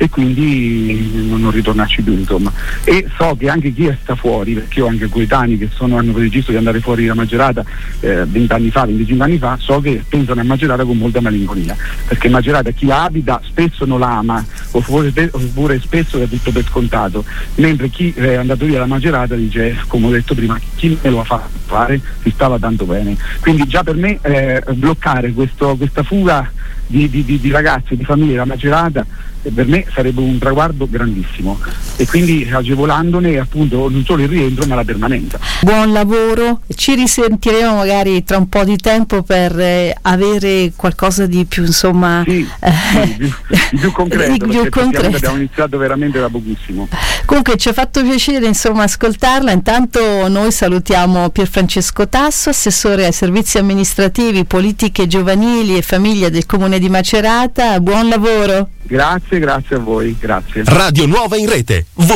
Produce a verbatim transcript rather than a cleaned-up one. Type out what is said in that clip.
e quindi non, non ritornarci più, insomma. E so che anche chi sta fuori, perché io ho anche coetanei che sono, hanno registro di andare fuori da Macerata eh, venti anni fa, venticinque anni fa, so che pensano a Macerata con molta malinconia, perché Macerata chi abita spesso non la ama, oppure, oppure spesso è tutto per scontato, mentre chi è andato via da Macerata dice, come ho detto prima, chi me lo ha fatto fare, si stava tanto bene. Quindi già per me eh, bloccare questo, questa fuga di, di, di, di ragazzi, di famiglie da Macerata, per me sarebbe un traguardo grandissimo, e quindi agevolandone appunto non solo il rientro ma la permanenza. Buon lavoro, ci risentiremo magari tra un po' di tempo per eh, avere qualcosa di più, insomma, sì, eh, sì, di, di più concreto, di più concreto. Abbiamo iniziato veramente da pochissimo. Comunque ci ha fatto piacere, insomma, ascoltarla. Intanto noi salutiamo Pierfrancesco Tasso, assessore ai servizi amministrativi, politiche giovanili e famiglia del Comune di Macerata. Buon lavoro. Grazie, grazie a voi, grazie. Radio Nuova in Rete.